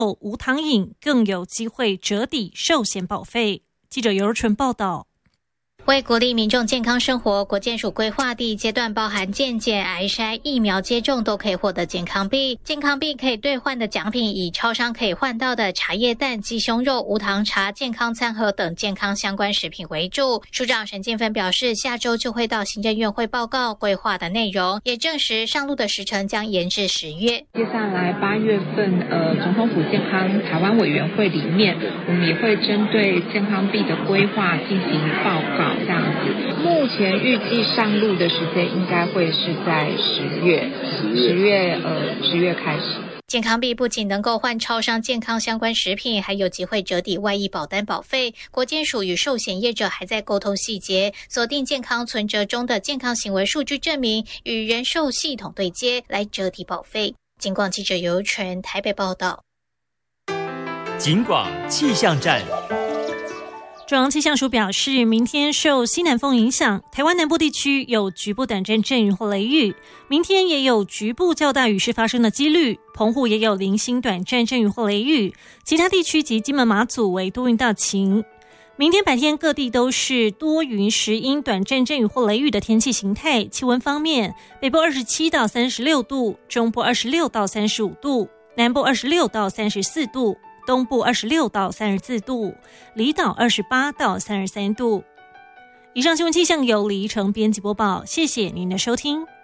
无糖饮更有机会折抵寿险保费。记者尤纯报道。 为鼓励民众健康生活，国健署规划第一阶段包含健检、癌筛、疫苗接种都可以获得健康币。健康币可以兑换的奖品以超商可以换到的茶叶蛋、鸡胸肉、无糖茶、健康餐盒等健康相关食品为主。署长沈建芬表示，下周就会到行政院会报告规划的内容，也证实上路的时程将延至10月。 接下来8月份，总统府健康台湾委员会里面，我们也会针对健康币的规划进行报告。这样子，目前预计上路的时间应该会是在10月开始。 健康币不仅能够换超商健康相关食品，还有机会折抵外溢保单保费。国健署与寿险业者还在沟通细节，锁定健康存折中的健康行为数据证明，与人寿系统对接来折抵保费。警广记者尤纯台北报道。 警广气象站。 中央气象署表示，明天受西南风影响，台湾南部地区有局部短暂阵雨或雷雨，明天也有局部较大雨势发生的几率，澎湖也有零星短暂阵雨或雷雨，其他地区及金门马祖为多云到晴。明天白天各地都是多云时阴短暂阵雨或雷雨的天气形态。气温方面，北部27到36度，中部26到35度，南部26到34度，东部26到34度，离岛28到33度。以上新闻气象由李依晨编辑播报，谢谢您的收听。